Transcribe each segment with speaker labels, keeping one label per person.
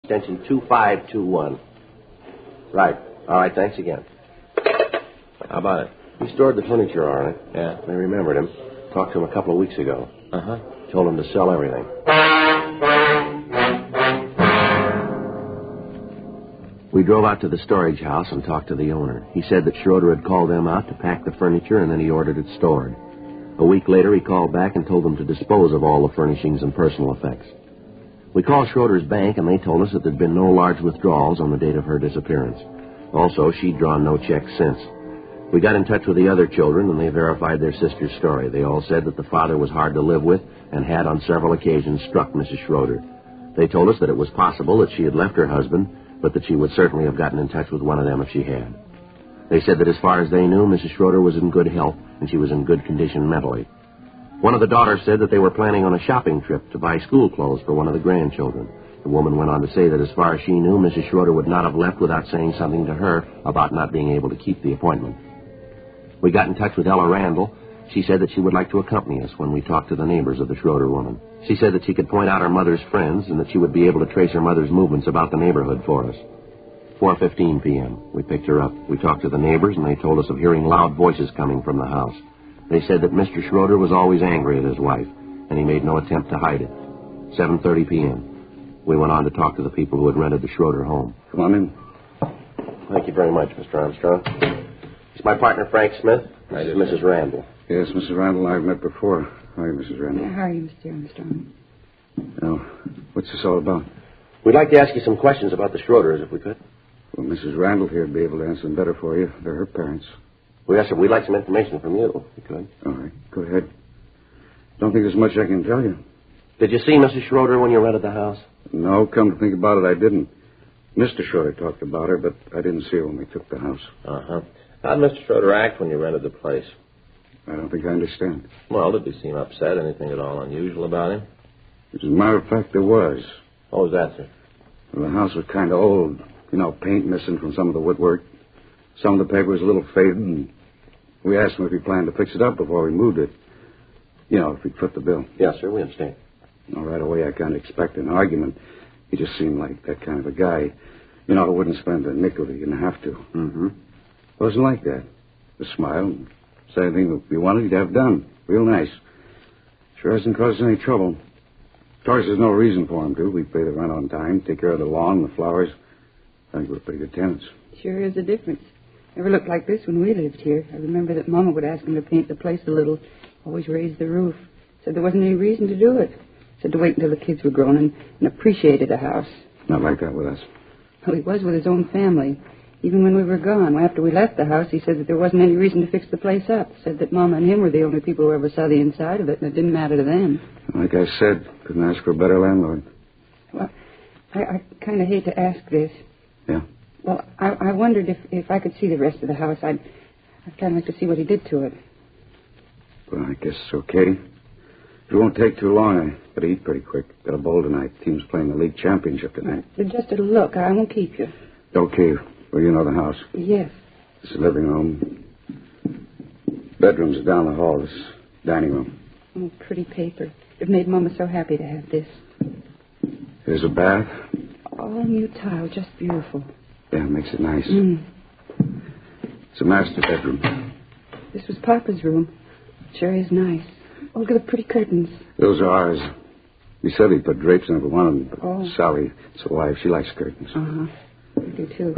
Speaker 1: Extension 2521. Right. All right, thanks again.
Speaker 2: How about it?
Speaker 1: He stored the furniture, all right.
Speaker 2: Yeah.
Speaker 1: I remembered him. Talked to him a couple of weeks ago.
Speaker 2: Uh-huh.
Speaker 1: Told him to sell everything. We drove out to the storage house and talked to the owner. He said that Schroeder had called them out to pack the furniture, and then he ordered it stored. A week later, he called back and told them to dispose of all the furnishings and personal effects. We called Schroeder's bank, and they told us that there'd been no large withdrawals on the date of her disappearance. Also, she'd drawn no checks since. We got in touch with the other children, and they verified their sister's story. They all said that the father was hard to live with and had on several occasions struck Mrs. Schroeder. They told us that it was possible that she had left her husband, but that she would certainly have gotten in touch with one of them if she had. They said that as far as they knew, Mrs. Schroeder was in good health, and she was in good condition mentally. One of the daughters said that they were planning on a shopping trip to buy school clothes for one of the grandchildren. The woman went on to say that as far as she knew, Mrs. Schroeder would not have left without saying something to her about not being able to keep the appointment. We got in touch with Ella Randall. She said that she would like to accompany us when we talked to the neighbors of the Schroeder woman. She said that she could point out her mother's friends and that she would be able to trace her mother's movements about the neighborhood for us. 4:15 p.m. We picked her up. We talked to the neighbors, and they told us of hearing loud voices coming from the house. They said that Mr. Schroeder was always angry at his wife, and he made no attempt to hide it. 7:30 p.m. We went on to talk to the people who had rented the Schroeder home.
Speaker 3: Come on in.
Speaker 1: Thank you very much, Mr. Armstrong. It's my partner, Frank Smith. This is Mrs. Randall.
Speaker 3: Yes, Mrs. Randall, I've met before. How are you, Mrs. Randall?
Speaker 4: How are you, Mr. Armstrong?
Speaker 3: Now, what's this all about?
Speaker 1: We'd like to ask you some questions about the Schroeders, if we could.
Speaker 3: Well, Mrs. Randall here would be able to answer them better for you. They're her parents.
Speaker 1: Well, yes, sir. We'd like some information from you, if we could.
Speaker 3: All right, go ahead. Don't think there's much I can tell you.
Speaker 1: Did you see Mrs. Schroeder when you rented the house?
Speaker 3: No, come to think about it, I didn't. Mr. Schroeder talked about her, but I didn't see her when we took the house.
Speaker 2: Uh-huh. How'd Mr. Schroeder act when you rented the place?
Speaker 3: I don't think I understand.
Speaker 2: Well, did he seem upset? Anything at all unusual about him?
Speaker 3: As a matter of fact, there was.
Speaker 2: What was that, sir?
Speaker 3: Well, the house was kind of old. You know, paint missing from some of the woodwork. Some of the paper was a little faded, and we asked him if he planned to fix it up before we moved it. You know, if he'd foot the bill.
Speaker 1: Yes, sir, we understand.
Speaker 3: Well, right away, I kind of expected an argument. He just seemed like that kind of a guy. You know, who wouldn't spend a nickel if he didn't have to.
Speaker 1: Mm-hmm.
Speaker 3: Wasn't like that. Just smile and say anything that we wanted, he'd have done. Real nice. Sure hasn't caused us any trouble. Of course, there's no reason for him to. We pay the rent on time, take care of the lawn, the flowers. I think we're pretty good tenants.
Speaker 4: Sure is a difference. Never looked like this when we lived here. I remember that Mama would ask him to paint the place a little. Always raise the roof. Said there wasn't any reason to do it. Said to wait until the kids were grown and appreciated the house.
Speaker 3: Not like that with us.
Speaker 4: Well, he was with his own family. Even when we were gone, after we left the house, he said that there wasn't any reason to fix the place up. Said that Mama and him were the only people who ever saw the inside of it, and it didn't matter to them.
Speaker 3: Like I said, couldn't ask for a better landlord.
Speaker 4: Well, I kind of hate to ask this.
Speaker 3: Yeah?
Speaker 4: Well, I wondered if I could see the rest of the house. I'd kind of like to see what he did to it.
Speaker 3: Well, I guess it's okay. It won't take too long. I gotta eat pretty quick. Got a bowl tonight. Team's playing the league championship tonight.
Speaker 4: Just a look. I won't keep you.
Speaker 3: Okay. Well, you know the house.
Speaker 4: Yes.
Speaker 3: This is the living room. Bedrooms are down the hall. This is dining room.
Speaker 4: Oh, pretty paper. It made Mama so happy to have this.
Speaker 3: There's a bath.
Speaker 4: All new tile. Just beautiful.
Speaker 3: Yeah, it makes it nice.
Speaker 4: Mm.
Speaker 3: It's a master bedroom.
Speaker 4: This was Papa's room. Sure is nice. Oh, look at the pretty curtains.
Speaker 3: Those are ours. He said he put drapes in every one of them, but
Speaker 4: Oh.
Speaker 3: Sally, it's a wife. She likes curtains.
Speaker 4: Uh-huh. I do, too.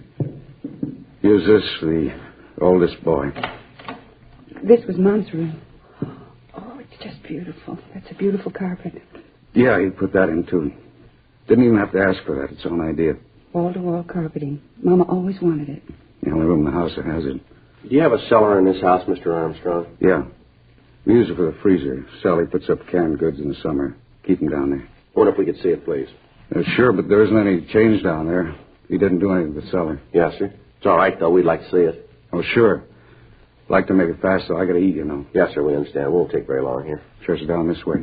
Speaker 3: Use this for the oldest boy.
Speaker 4: This was Mom's room. Oh, it's just beautiful. That's a beautiful carpet.
Speaker 3: Yeah, he put that in, too. Didn't even have to ask for that. It's his own idea.
Speaker 4: Wall-to-wall carpeting. Mama always wanted it.
Speaker 3: The only room in the house that has it.
Speaker 1: Do you have a cellar in this house, Mr. Armstrong?
Speaker 3: Yeah. We use it for the freezer. Sally puts up canned goods in the summer. Keep them down there.
Speaker 1: I wonder if we could see it, please.
Speaker 3: Sure, but there isn't any change down there. He didn't do anything to the cellar.
Speaker 1: Yes, sir. It's all right, though. We'd like to see it.
Speaker 3: Oh, sure. Like to make it fast, so I gotta eat, you know.
Speaker 1: Yes, sir. We understand. It won't take very long here.
Speaker 3: Shuts down this way.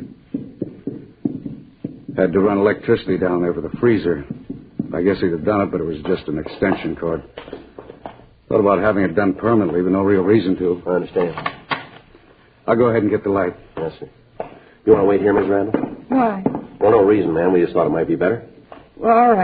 Speaker 3: Had to run electricity down there for the freezer. I guess he'd have done it, but it was just an extension cord. Thought about having it done permanently, but no real reason to.
Speaker 1: I understand.
Speaker 3: I'll go ahead and get the light.
Speaker 1: Yes, sir. You want to wait here, Miss Randall?
Speaker 4: Why?
Speaker 1: Well, no reason, ma'am. We just thought it might be better.
Speaker 4: Well, all right.